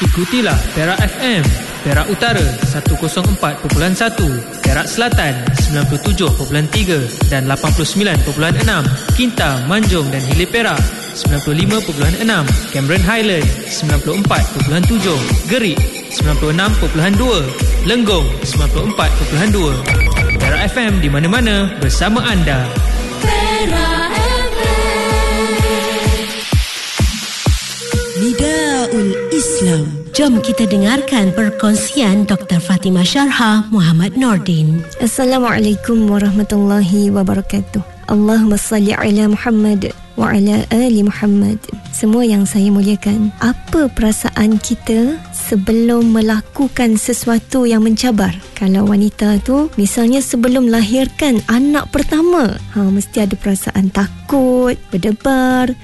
Ikutilah Perak FM, Perak Utara 104.1, Perak Selatan 97.3 dan 89.6, Kinta, Manjung dan Hilir Perak 95.6, Cameron Highland 94.7, Gerik 96.2, Lenggong 94.2. Perak FM di mana-mana bersama anda. Perak Nidaul Islam. Jom kita dengarkan perkongsian Dr. Fatimah Syarha Muhammad Nordin. Assalamualaikum warahmatullahi wabarakatuh. Allahumma salli ala Muhammad wa ala ali Muhammad. Semua yang saya muliakan, apa perasaan kita sebelum melakukan sesuatu yang mencabar? Kalau wanita tu misalnya sebelum lahirkan anak pertama, mesti ada perasaan takut, berdebar,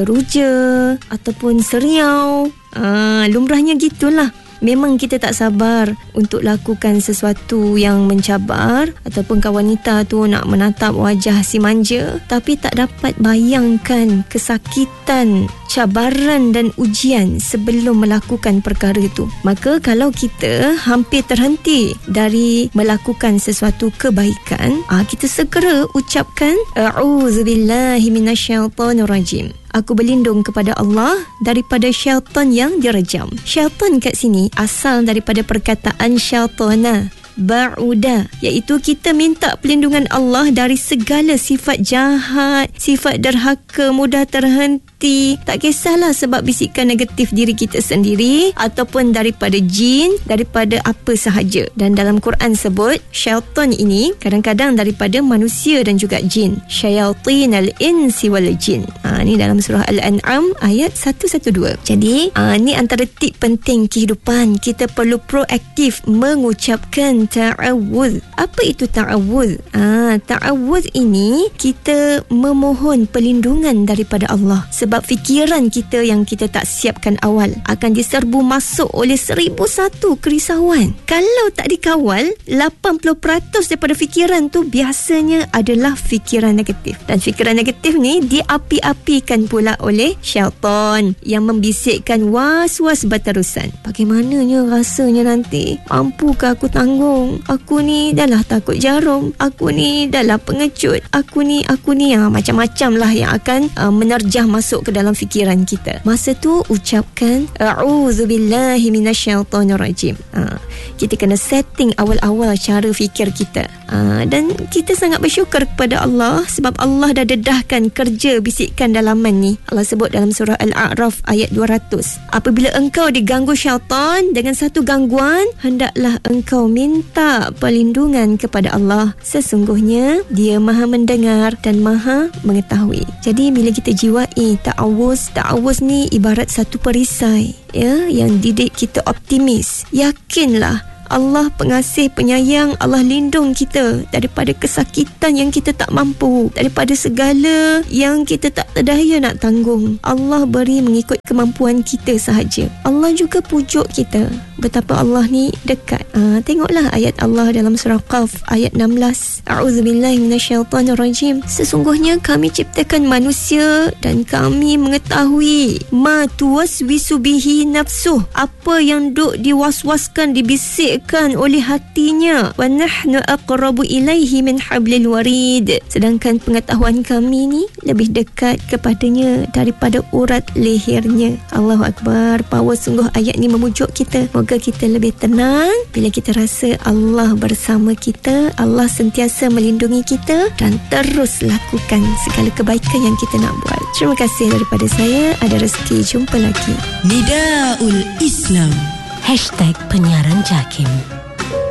teruja ataupun seriau. Lumrahnya gitulah. Memang kita tak sabar untuk lakukan sesuatu yang mencabar, ataupun wanita tu nak menatap wajah si manja tapi tak dapat bayangkan kesakitan, cabaran dan ujian sebelum melakukan perkara itu. Maka kalau kita hampir terhenti dari melakukan sesuatu kebaikan, kita segera ucapkan a'udzubillahi minasyaitonirrajim. Aku berlindung kepada Allah daripada syaitan yang direjam. Syaitan kat sini asal daripada perkataan syaitana, ba'uda, iaitu kita minta perlindungan Allah dari segala sifat jahat, sifat derhaka, mudah terhenti. Tak kisahlah sebab bisikan negatif diri kita sendiri ataupun daripada jin, daripada apa sahaja. Dan dalam Quran sebut syaitan ini kadang-kadang daripada manusia dan juga jin. Syayatinal insi wal jin. Ni dalam surah Al-An'am ayat 112. Jadi ni antara tip penting kehidupan. Kita perlu proaktif mengucapkan ta'awudz. Apa itu ta'awudz? Ta'awudz ini kita memohon perlindungan daripada Allah. Sebab fikiran kita yang kita tak siapkan awal akan diserbu masuk oleh 1001 kerisauan. Kalau tak dikawal, 80% daripada fikiran tu biasanya adalah fikiran negatif. Dan fikiran negatif ni diapi-apikan pula oleh syaitan yang membisikkan was-was berterusan. Bagaimananya rasanya nanti? Mampukah aku tanggung? Aku ni dah lah takut jarum. Aku ni dah lah pengecut. Aku ni macam-macam lah yang akan menerjah masuk ke dalam fikiran kita. Masa tu ucapkan a'udzubillahi minasyaitonirrajim. Kita kena setting awal-awal cara fikir kita. Dan kita sangat bersyukur kepada Allah sebab Allah dah dedahkan kerja bisikan dalaman ni. Allah sebut dalam surah Al-A'raf ayat 200. Apabila engkau diganggu syaitan dengan satu gangguan, hendaklah engkau minta perlindungan kepada Allah. Sesungguhnya Dia Maha mendengar dan Maha mengetahui. Jadi bila kita jiwai ta'awuz ni ibarat satu perisai yang didik kita optimis. Yakinlah Allah pengasih penyayang. Allah lindung kita daripada kesakitan yang kita tak mampu, daripada segala yang kita tak terdaya nak tanggung. Allah beri mengikut kemampuan kita sahaja. Allah juga pujuk kita betapa Allah ni dekat. Tengoklah ayat Allah dalam surah Qaf ayat 16. A'udzubillahi minasyaitonirrajim. Sesungguhnya kami ciptakan manusia dan kami mengetahui ma tuwaswisu bihi nafsuh, apa yang duk diwaswaskan, dibisikkan oleh hatinya. Wa nahnu aqrabu ilaihi min hablil warid. Sedangkan pengetahuan kami ni lebih dekat kepadanya daripada urat lehernya. Allahu Akbar. Power sungguh ayat ni memujuk kita. Moga kita lebih tenang bila kita rasa Allah bersama kita, Allah sentiasa melindungi kita, dan terus lakukan segala kebaikan yang kita nak buat. Terima kasih daripada saya. Ada rezeki jumpa lagi. Nidaul Islam. #penyiaran JAKIM.